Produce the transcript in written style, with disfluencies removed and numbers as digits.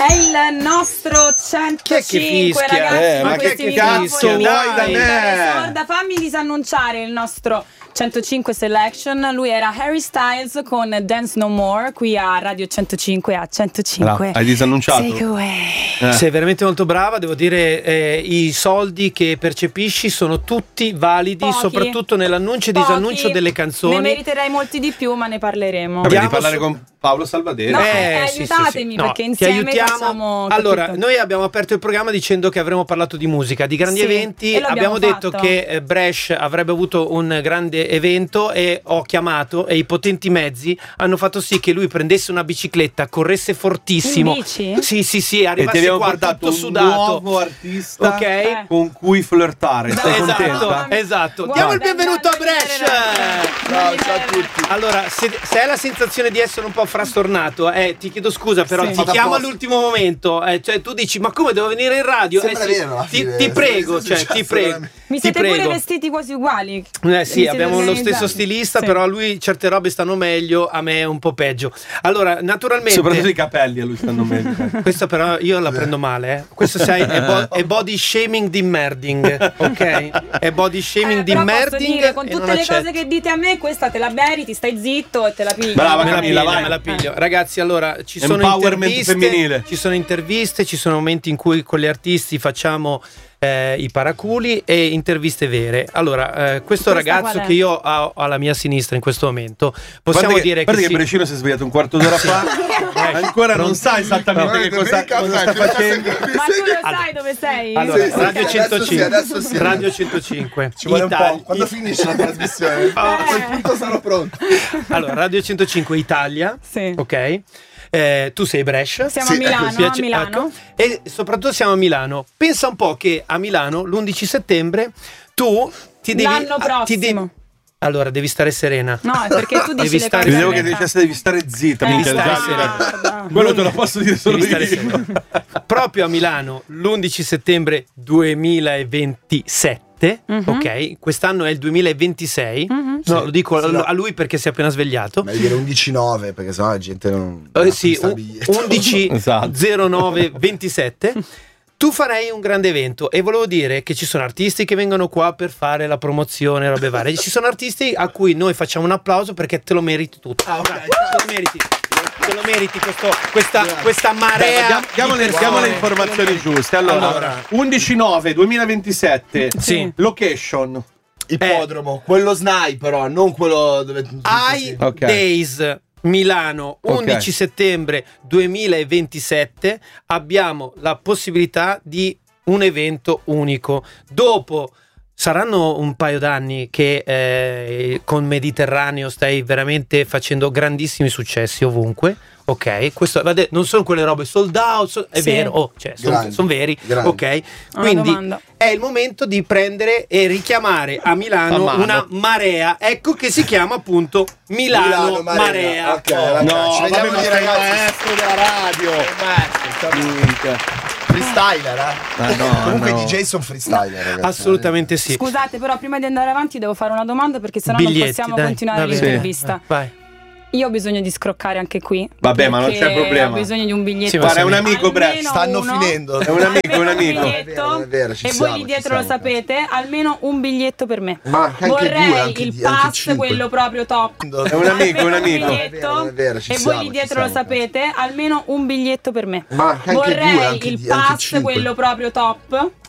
È il nostro 105, ragazzi. Ma che cazzo vuoi da me? Fammi disannunciare il nostro 105 Selection. Lui era Harry Styles con Dance No More qui a Radio 105 a 105. Hai disannunciato? Take away. Sei veramente molto brava, devo dire, i soldi che percepisci sono tutti validi, Pochi. soprattutto nell'annuncio e disannuncio delle canzoni. Ne meriterei molti di più, ma ne parleremo. Vabbè, di parlare con Paolo Salvadere. No, aiutatemi, perché insieme ti aiutiamo. facciamo. Allora, capito? noi abbiamo aperto il programma dicendo che avremmo parlato di musica, di grandi eventi. e lo Abbiamo abbiamo detto fatto. che Brescia avrebbe avuto un grande evento e ho chiamato e i potenti mezzi hanno fatto sì che lui prendesse una bicicletta, corresse fortissimo. In bici? Sì, E arrivasse ti abbiamo qua portato tutto un sudato. nuovo artista Ok. con cui flirtare. Stai contenta? Esatto. Guarda, Diamo il benvenuto a guarda, Brescia. Ciao a tutti. Allora, se hai la sensazione di essere un po' frastornato, ti chiedo scusa, però Sì. ti Fatto chiamo apposta. all'ultimo momento. Cioè, tu dici, ma come devo venire in radio? Sembra vero, alla fine. ti prego, Sì, cioè, sì, ti sì, prego. veramente. Mi ti siete prego. pure vestiti quasi uguali. Sì, Mi siete abbiamo lo organizzati. stesso stilista, Sì. però a lui certe robe stanno meglio, a me un po' peggio. Allora, naturalmente. Soprattutto i capelli a lui stanno meglio. Questa però io la prendo male, Questo sai, è body shaming di merding, ok? È body shaming di però posso merding. dire, con e tutte non le accetto. cose che dite a me, questa te la meriti, stai zitto e te la pigli. Brava, Me la Camilla, piglio, vai. me la piglio. Ragazzi, allora ci sono Empowerment interviste, femminile. ci sono interviste, ci sono momenti in cui con gli artisti facciamo i paraculi e interviste vere. Allora, questo Questa ragazzo qual è? che io ho alla mia sinistra in questo momento, possiamo dire guarda che che Brescino si è svegliato un quarto d'ora fa. Ancora non sa esattamente che cosa sta facendo. Ma tu lo sai dove sei? Allora, Sì, sì, Radio sì, adesso 105, sì, adesso sì. Radio 105. Ci vuole un Italia- po'. Quando finisce la trasmissione? A quel punto sarò pronto. Allora, Radio 105 Italia, Sì. ok? Tu sei Brescia. Siamo Sì, a Milano, ecco, a Milano. Ecco. E soprattutto siamo a Milano. Pensa un po' che a Milano l'11 settembre tu ti devi L'anno ti devi- prossimo. allora devi stare serena. No, è perché tu dici Devi le stare cose Vedevo in che realtà. devi stare zitta. Devi minchia, stare già- serena. Guarda. Quello te lo posso dire solo Devi stare io. sereno. Proprio a Milano l'11 settembre 2027. Ok, quest'anno è il 2026. No, lo dico Sì, no. a lui perché si è appena svegliato. Meglio dire 11-9 perché sennò la gente non. Sì, acquista il biglietto. 11 Esatto. 09 27. Tu farei un grande evento e volevo dire che ci sono artisti che vengono qua per fare la promozione, robe varie. Ci sono artisti a cui noi facciamo un applauso perché te lo meriti tutto. Dai, te lo meriti. Te lo meriti questa marea. Diamo le informazioni giuste. Allora, 11/9/2027. Sì. Location. Ippodromo, quello SNAI però, non quello dove. I Ok. Days Milano, 11 Ok. settembre 2027. Abbiamo la possibilità di un evento unico. Dopo saranno un paio d'anni che con Mediterraneo stai veramente facendo grandissimi successi ovunque. Ok, questo non sono quelle robe sold out, è Sì. vero, sono Grandi, veri. grandi. Ok, Una quindi domanda. è il momento di prendere e richiamare a Milano A mano. una marea, ecco che si chiama appunto Milano Marea. Ok, ragazzi, No, ci vabbè, vediamo ma lì, sei il ragazzi. maestro della radio. Minchia. Freestyler, no, Comunque no. i DJ sono freestyler, ragazzi. Assolutamente sì. Scusate, però prima di andare avanti devo fare una domanda perché sennò Biglietti, non possiamo dai, continuare va bene. l'intervista. Vai. Io ho bisogno di scroccare anche qui. Vabbè, ma non perché c'è problema. Ho bisogno di un biglietto. Sì, ma Guarda, è un Almeno amico, Brad. Almeno Stanno uno. finendo. È un amico, Almeno un amico. biglietto. Non è vero, ci e siamo, voi lì ci dietro lo siamo. sapete, almeno un biglietto per me. Ma anche Vorrei due, anche il di- anche pass, cinque. quello proprio top. È un amico, Almeno un amico. biglietto. Non è vero, ci e siamo, voi lì ci dietro lo siamo. sapete, almeno un biglietto per me. Ma anche Vorrei due, anche il di- anche pass, cinque. quello proprio top.